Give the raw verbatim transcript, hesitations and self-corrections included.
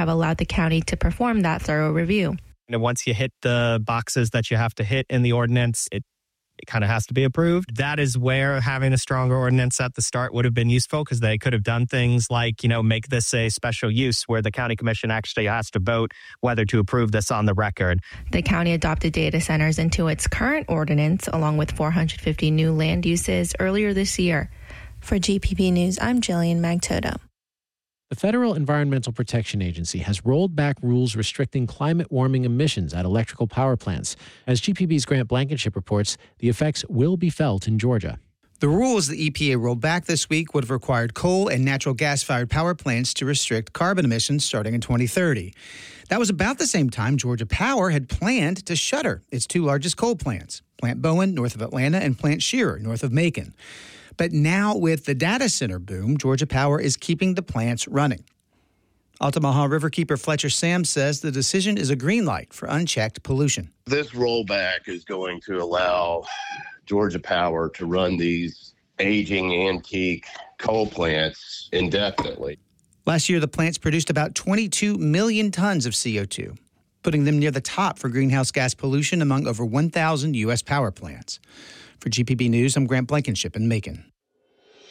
have allowed the county to perform that thorough review. And once you hit the boxes that you have to hit in the ordinance, it It kind of has to be approved. That is where having a stronger ordinance at the start would have been useful, because they could have done things like, you know, make this a special use where the county commission actually has to vote whether to approve this on the record. The county adopted data centers into its current ordinance, along with four hundred fifty new land uses earlier this year. For G P B News, I'm Jillian Magtoto. The Federal Environmental Protection Agency has rolled back rules restricting climate warming emissions at electrical power plants. As G P B's Grant Blankenship reports, the effects will be felt in Georgia. The rules the E P A rolled back this week would have required coal and natural gas-fired power plants to restrict carbon emissions starting in twenty thirty. That was about the same time Georgia Power had planned to shutter its two largest coal plants, Plant Bowen, north of Atlanta, and Plant Shearer, north of Macon. But now, with the data center boom, Georgia Power is keeping the plants running. Altamaha Riverkeeper Fletcher Sam says the decision is a green light for unchecked pollution. This rollback is going to allow Georgia Power to run these aging antique coal plants indefinitely. Last year, the plants produced about twenty-two million tons of C O two, putting them near the top for greenhouse gas pollution among over one thousand U S power plants. For G P B News, I'm Grant Blankenship in Macon.